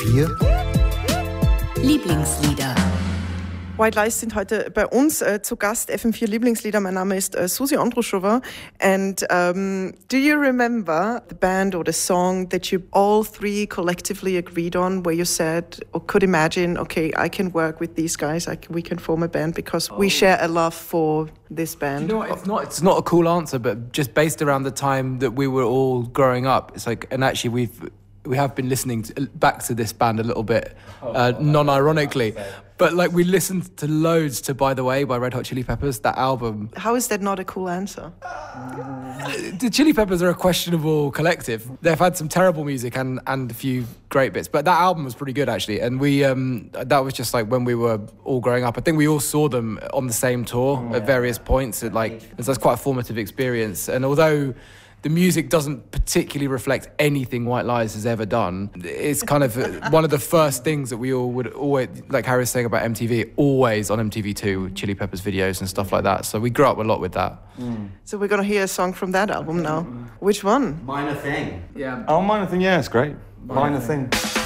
FM4 Lieblingslieder. White Lies sind heute bei uns zu Gast, FM4 Lieblingslieder. Mein Name ist Susi Andruschova. And do you remember the band or the song that you all three collectively agreed on, where you said or could imagine, okay, I can work with these guys, we can form a band because we share a love for this band? You know what? It's not a cool answer, but just based around the time that we were all growing up, it's like, and actually we have been listening back to this band a little bit, non-ironically. But like we listened to loads to By the Way by Red Hot Chili Peppers, that album. How is that not a cool answer? The Chili Peppers are a questionable collective. They've had some terrible music and a few great bits, but that album was pretty good actually. And we that was just like when we were all growing up. I think we all saw them on the same tour at various points. So that's quite a formative experience. And although the music doesn't particularly reflect anything White Lies has ever done, it's kind of one of the first things that we all would always, like Harry was saying about MTV, always on MTV2, Chili Peppers videos and stuff like that. So we grew up a lot with that. So we're going to hear a song from that album now. Which one? Minor Thing. Yeah. Oh, Minor Thing, yeah, it's great. Minor Thing.